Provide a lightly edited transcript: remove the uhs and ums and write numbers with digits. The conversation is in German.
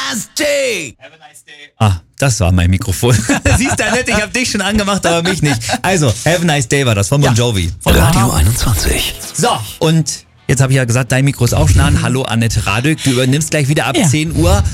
Nasty! Ah, das war mein Mikrofon. Siehst du, Annette, ich habe dich schon angemacht, aber mich nicht. Also, Have a Nice Day war das von Bon Jovi. Radio 21. So, und jetzt habe ich ja gesagt, dein Mikro ist auch schon an. Hallo Annette Radök, du übernimmst gleich wieder ab 10 Uhr.